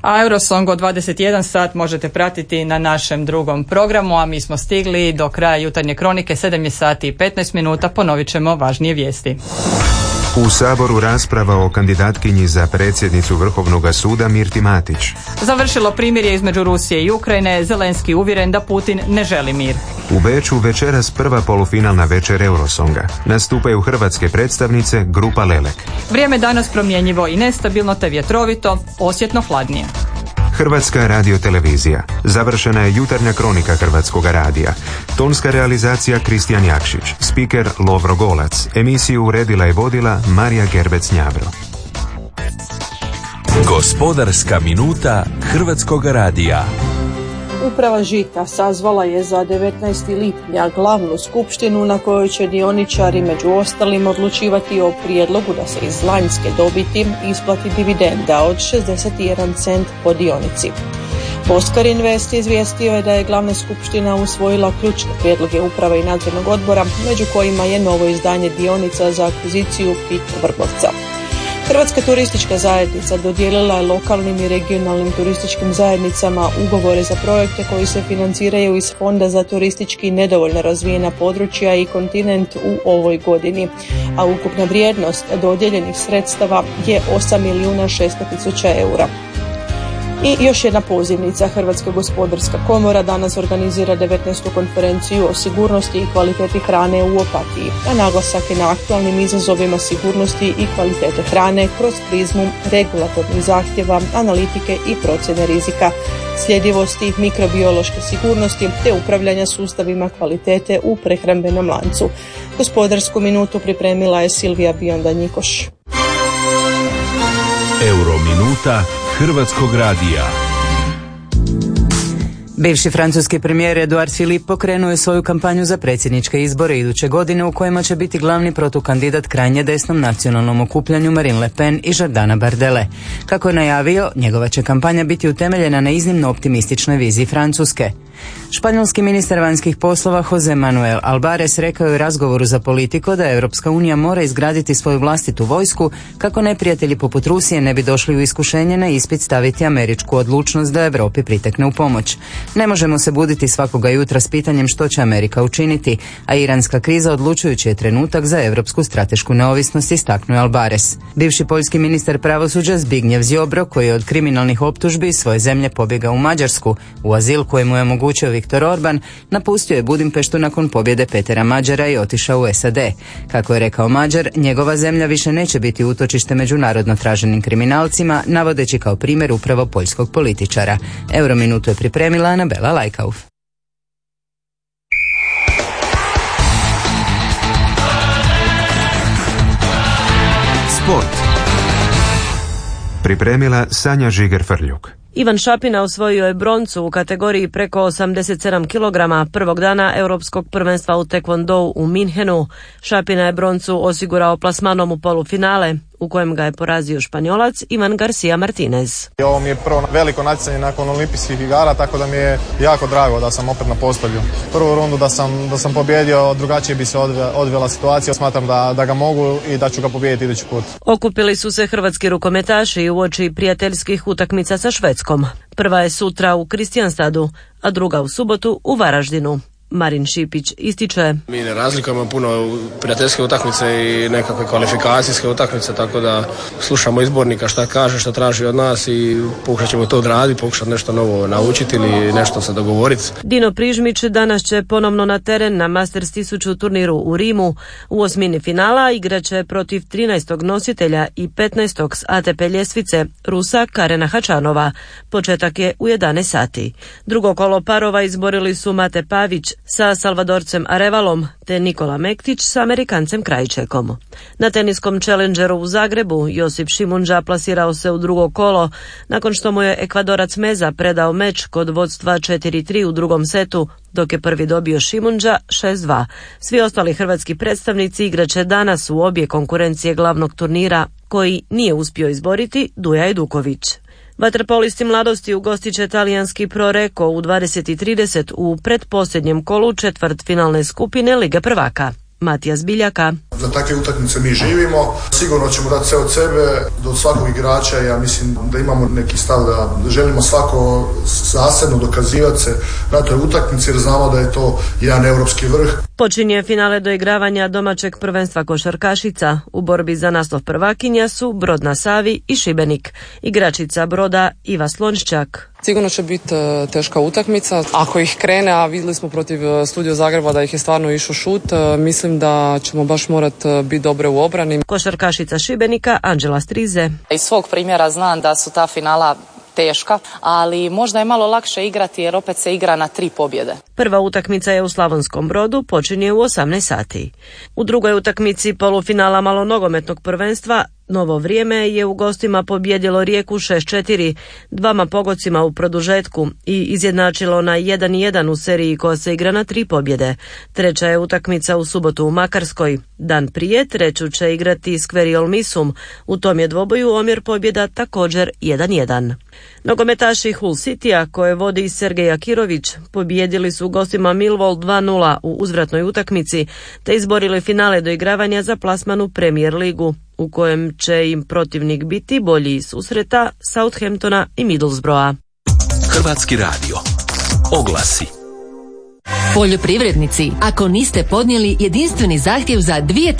A Eurosong od 21 sat možete pratiti na našem drugom programu, a mi smo stigli do kraja jutarnje kronike, 7 je sati i 15 minuta, ponovit ćemo važnije vijesti. U Saboru rasprava o kandidatkinji za predsjednicu Vrhovnog suda Mirti Matić. Završilo primirje između Rusije i Ukrajine, Zelenski uvjeren da Putin ne želi mir. U Beču večeras prva polufinalna večer Eurosonga. Nastupaju hrvatske predstavnice, grupa Lelek. Vrijeme danas promjenjivo i nestabilno te vjetrovito, osjetno hladnije. Hrvatska radiotelevizija. Završena je jutarnja kronika Hrvatskog radija. Tonska realizacija Kristijan Jakšić. Spiker Lovro Golac. Emisiju uredila i vodila Marija Gerbec-Njavro. Gospodarska minuta Hrvatskog radija. Uprava Žita sazvala je za 19. lipnja glavnu skupštinu na kojoj će dioničari među ostalim odlučivati o prijedlogu da se iz lanjske dobiti isplati dividenda od 61 cent po dionici. Oscar Invest izvijestio je da je glavna skupština usvojila ključne prijedloge uprave i nadzornog odbora, među kojima je novo izdanje dionica za akviziciju PIK Vrbovca. Hrvatska turistička zajednica dodijelila je lokalnim i regionalnim turističkim zajednicama ugovore za projekte koji se financiraju iz Fonda za turistički nedovoljno razvijena područja i kontinent u ovoj godini, a ukupna vrijednost dodijeljenih sredstava je 8.600.000 eura. I još jedna pozivnica. Hrvatska gospodarska komora danas organizira 19. konferenciju o sigurnosti i kvaliteti hrane u Opatiji, a naglasak je na aktualnim izazovima sigurnosti i kvalitete hrane kroz prizmu regulatornih zahtjeva, analitike i procjene rizika, sljedivosti, mikrobiološke sigurnosti te upravljanja sustavima kvalitete u prehrambenom lancu. Gospodarsku minutu pripremila je Silvija Bionda-Njikoš. Eurominuta Hrvatskog radija. Bivši francuski premijer Edouard Philippe pokrenuo je svoju kampanju za predsjedničke izbore iduće godine u kojima će biti glavni protukandidat krajnje desnom nacionalnom okupljanju Marine Le Pen i Jordana Bardelle. Kako je najavio, njegova će kampanja biti utemeljena na iznimno optimističnoj viziji Francuske. Španjolski ministar vanjskih poslova Jose Manuel Albares rekao je u razgovoru za Politico da Europska unija mora izgraditi svoju vlastitu vojsku kako neprijatelji poput Rusije ne bi došli u iskušenje na ispit staviti američku odlučnost da Europi pritekne u pomoć. Ne možemo se buditi svakoga jutra s pitanjem što će Amerika učiniti, a iranska kriza odlučujući je trenutak za europsku stratešku neovisnost, istaknuo je Albares. Bivši poljski ministar pravosuđa Zbigniew Ziobro, koji je od kriminalnih optužbi iz svoje zemlje pobjegao u Mađarsku, u azil kojemu je omogućio Viktor Orban, napustio je Budimpeštu nakon pobjede Petera Mađara i otišao u SAD. Kako je rekao Mađar, njegova zemlja više neće biti utočište međunarodno traženim kriminalcima, navodeći kao primjer upravo poljskog političara. Eurominutu je pripremila Anabela Lajkauf. Sport. Pripremila Sanja Žiger-Frljuk. Ivan Šapina osvojio je broncu u kategoriji preko 87 kg prvog dana Europskog prvenstva u tekvondou u Minhenu. Šapina je broncu osigurao plasmanom u polufinale, u kojem ga je porazio Španjolac Ivan Garcia Martinez. Ovo mi je prvo veliko natjecanje nakon olimpijskih igara, tako da mi je jako drago da sam opet na postolju. Prvu rundu da sam pobjedio, drugačije bi se odvela situacija. Smatram da ga mogu i da ću ga pobijediti idući put. Okupili su se hrvatski rukometaši uoči prijateljskih utakmica sa Švedskom. Prva je sutra u Kristijanstadu, a druga u subotu u Varaždinu. Marin Šipić ističe: Mi ne razlikujemo puno prijateljske utakmice i nekakve kvalifikacijske utakmice, tako da slušamo izbornika šta kaže, šta traži od nas i pokušat ćemo to odraditi, pokušati nešto novo naučiti ili nešto se dogovoriti. Dino Prižmić danas će ponovno na teren na Masters 1000 turniru u Rimu. U osmini finala igraće protiv 13. nositelja i 15. s ATP ljestvice Rusa Karena Hačanova. Početak je u 11 sati. Drugo kolo parova izborili su Mate Pavić sa Salvadorcem Arevalom te Nikola Mektić s Amerikancem Krajčekom. Na teniskom Challengeru u Zagrebu Josip Šimunđa plasirao se u drugo kolo nakon što mu je Ekvadorac Meza predao meč kod vodstva 4-3 u drugom setu, dok je prvi dobio Šimunđa 6-2. Svi ostali hrvatski predstavnici igraće danas u obje konkurencije glavnog turnira koji nije uspio izboriti Duja Ajduković. Vaterpolisti mladosti ugostit će talijanski Pro Reko u 20:30 u pretposljednjem kolu četvrtfinalne skupine Lige prvaka. Matijas Biljaka. Za takve utakmice mi živimo, sigurno ćemo dati sve od sebe, do svakog igrača. Ja mislim da imamo neki stav da želimo svako zasebno dokazivati se na toj utakmici jer znamo da je to jedan europski vrh. Počinje finale doigravanja domaćeg prvenstva košarkašica. U borbi za naslov prvakinja su Brod na Savi i Šibenik. Igračica Broda Iva Slonščak. Sigurno će biti teška utakmica. Ako ih krene, a vidjeli smo protiv Studio Zagreba da ih je stvarno išao šut, mislim da ćemo baš morati biti dobre u obrani. Košarkašica Šibenika Anđela Strize. Iz svog primjera znam da su ta finala teška, ali možda je malo lakše igrati jer opet se igra na 3 pobjede. Prva utakmica je u Slavonskom Brodu, počinje u 18 sati. U drugoj utakmici polufinala malonogometnog prvenstva Novo Vrijeme je u gostima pobijedilo Rijeku 6-4, 2 pogodcima u produžetku i izjednačilo na 1-1 u seriji koja se igra na 3 pobjede. Treća je utakmica u subotu u Makarskoj. Dan prije treću će igrati Skveriol Misum. U tom je dvoboju omjer pobjeda također 1-1. Nogometaši Hull Citya, koje vodi Sergej Akirović, pobijedili su u gostima Millwall 2-0 u uzvratnoj utakmici, te izborili finale doigravanja za plasman u Premier ligu, u kojem će im protivnik biti bolji iz susreta Southamptona i Middlesbrougha. Hrvatski radio. Oglasi. Poljoprivrednici, ako niste podnijeli jedinstveni zahtjev za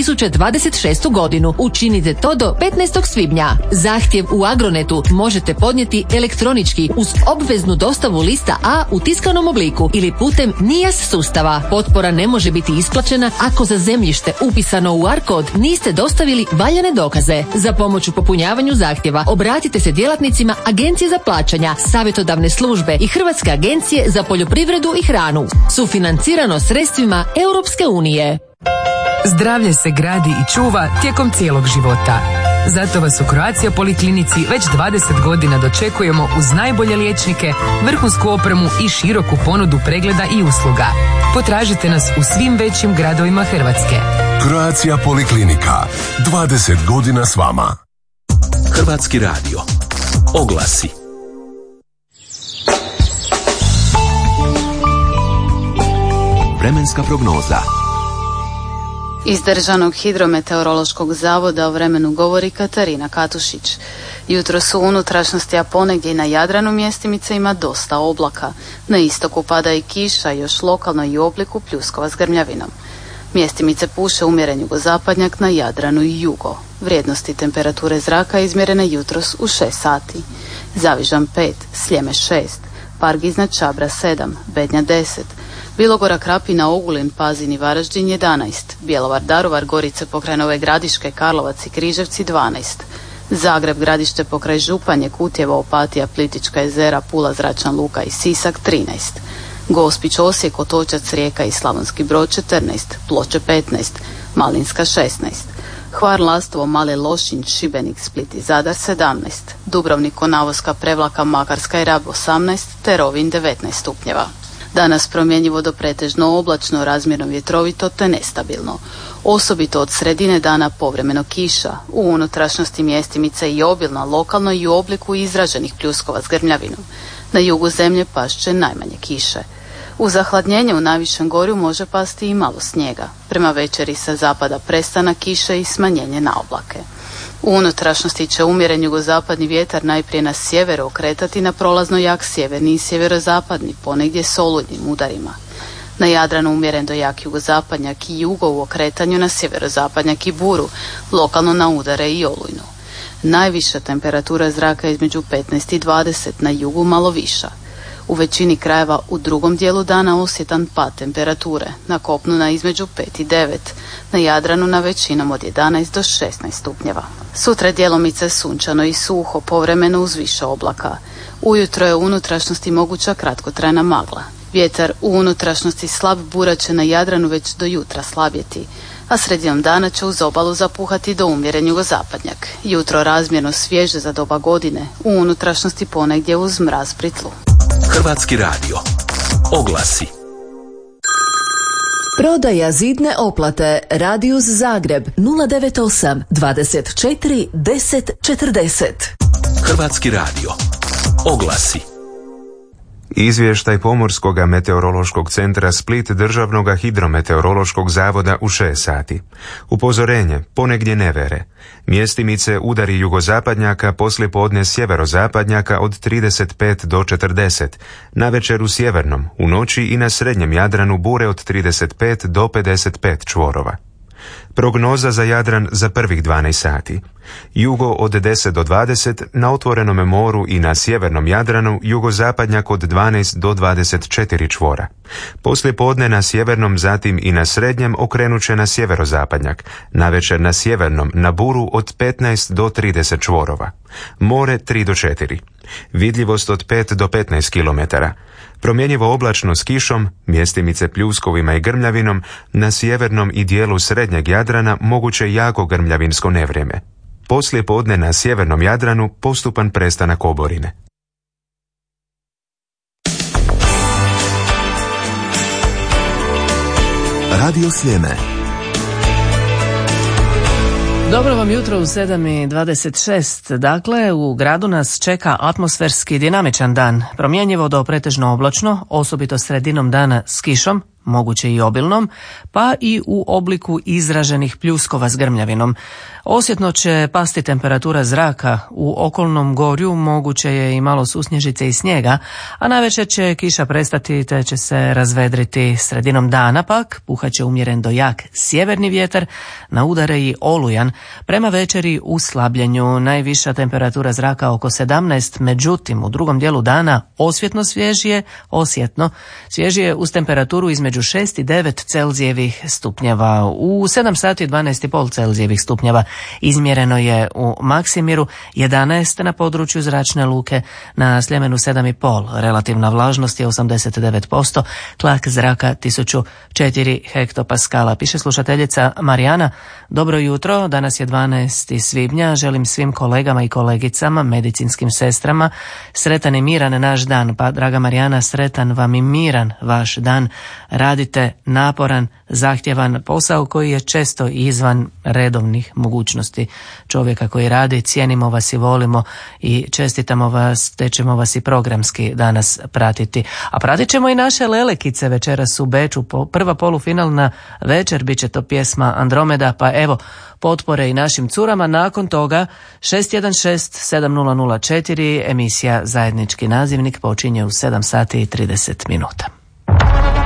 2026. godinu, učinite to do 15. svibnja. Zahtjev u Agronetu možete podnijeti elektronički uz obveznu dostavu lista A u tiskanom obliku ili putem NIAS sustava. Potpora ne može biti isplaćena ako za zemljište upisano u ARKOD niste dostavili valjane dokaze. Za pomoć u popunjavanju zahtjeva obratite se djelatnicima Agencije za plaćanja, savjetodavne službe i Hrvatske agencije za poljoprivredu i hranu. Sufinancirano sredstvima Europske unije. Zdravlje se gradi i čuva tijekom cijelog života. Zato vas u Croatia Poliklinici već 20 godina dočekujemo uz najbolje liječnike, vrhunsku opremu i široku ponudu pregleda i usluga. Potražite nas u svim većim gradovima Hrvatske. Croatia Poliklinika. 20 godina s vama. Hrvatski radio. Oglasi. Vremenska prognoza. Iz Državnog hidrometeorološkog zavoda o vremenu govori Katarina Katušić. Jutro su u unutrašnjosti, a ponegdje i na Jadranu mjestimice ima dosta oblaka. Na istoku pada i kiša, još lokalno i u obliku pljuskova s grmljavinom. Mjestimice puše umjeren jugozapadnjak, na Jadranu i jugo. Vrijednosti temperature zraka izmjerene jutros u 6 sati. Zavižan 5, Sljeme 6, Parg iznad Čabra 7, Bednja 10, Bilogora, Krapina, Ogulin, Pazin i Varaždin 11, Bjelovar, Daruvar, Gorice pokraj Nove Gradiške, Karlovac i Križevci 12, Zagreb, Gradište pokraj Županje, Kutjevo, Opatija, Plitvička jezera, Pula, Zračan Luka i Sisak 13, Gospić, Osijek, Otočac, Rijeka i Slavonski Brod 14, Ploče 15, Malinska 16, Hvar, Lastovo, Mali Lošinj, Šibenik, Split i Zadar 17, Dubrovnik, Konavoska, Prevlaka, Makarska i Rab 18 te Rovinj 19 stupnjeva. Danas promjenjivo do pretežno oblačno, razmjerno vjetrovito te nestabilno. Osobito od sredine dana povremeno kiša, u unutrašnjosti mjestimice i obilna, lokalno i u obliku izraženih pljuskova s grmljavinom. Na jugu zemlje pašće najmanje kiše. U zahladnjenje u najvišem gorju može pasti i malo snijega. Prema večeri sa zapada prestanak kiše i smanjenje na oblake. U unutrašnjosti će umjeren jugozapadni vjetar najprije na sjeveru okretati na prolazno jak sjeverni i sjeverozapadni, ponegdje s olujnim udarima. Na Jadranu umjeren do jak jugozapadnjak i jugo u okretanju na sjeverozapadnjak i buru, lokalno na udare i olujnu. Najviša temperatura zraka između 15 i 20, na jugu malo viša. U većini krajeva u drugom dijelu dana osjetan pad temperature, na kopnu na između 5 i 9, na Jadranu na većinom od 11 do 16 stupnjeva. Sutra djelomice sunčano i suho, povremeno uz više oblaka. Ujutro je u unutrašnjosti moguća kratkotrajna magla. Vjetar u unutrašnjosti slab, bura će na Jadranu već do jutra slabjeti, a sredinom dana će uz obalu zapuhati do umjeren jugozapadnjak. Jutro razmjerno svježe za doba godine, u unutrašnjosti ponegdje uz mraz pri tlu. Hrvatski radio. Oglasi. Prodaja zidne oplate. Radius Zagreb 098 24 10 40. Hrvatski radio. Oglasi. Izvještaj Pomorskog meteorološkog centra Split Državnog hidrometeorološkog zavoda u 6 sati. Upozorenje, ponegdje nevere. Mjestimice udari jugozapadnjaka, poslijepodne sjeverozapadnjaka od 35 do 40. Navečer u sjevernom, u noći i na srednjem Jadranu bure od 35 do 55 čvorova. Prognoza za Jadran za prvih 12 sati. Jugo od 10 do 20, na otvorenome moru i na sjevernom Jadranu jugozapadnjak od 12 do 24 čvora. Poslijepodne na sjevernom, zatim i na srednjem okrenut će na sjeverozapadnjak, navečer na sjevernom na buru od 15 do 30 čvorova. More 3 do 4. Vidljivost od 5 do 15 km. Promjenjivo oblačno s kišom, mjestimice pljuskovima i grmljavinom, na sjevernom i dijelu srednjeg Jadrana moguće jako grmljavinsko nevrijeme. Poslije podne na sjevernom Jadranu postupan prestanak oborine. Radio Sljeme. Dobro vam jutro u 7:26. Dakle, u gradu nas čeka atmosferski dinamičan dan. Promjenjivo do pretežno oblačno, osobito sredinom dana s kišom, moguće i obilnom, pa i u obliku izraženih pljuskova s grmljavinom. Osjetno će pasti temperatura zraka, u okolnom gorju moguće je i malo susnježice i snijega, a navečer će kiša prestati te će se razvedriti. Sredinom dana pak puhat će umjeren do jak sjeverni vjetar, na udare i olujan, prema večeri u slabljenju. Najviša temperatura zraka oko 17, međutim u drugom dijelu dana osjetno svježije uz temperaturu između 6 i 9 Celzijevih stupnjeva. U 7 sati 12,5 Celzijevih stupnjeva izmjereno je u Maksimiru, 11 na području zračne luke, na Sljemenu 7,5. Relativna vlažnost je 89%, tlak zraka 1004 hektopaskala. Piše slušateljica Marijana. Dobro jutro, danas je 12. svibnja, želim svim kolegama i kolegicama, medicinskim sestrama, sretan i miran naš dan. Pa, draga Marijana, sretan vam i miran vaš dan. Radite naporan, zahtjevan posao koji je često izvan redovnih mogućnosti čovjeka koji radi. Cijenimo vas i volimo i čestitamo vas, te ćemo vas i programski danas pratiti. A pratit ćemo i naše lelekice večeras u Beču. Prva polufinalna večer bit će to pjesma Andromeda, pa evo potpore i našim curama. Nakon toga 616-7004 emisija Zajednički nazivnik počinje u 7 sati i 30 minuta.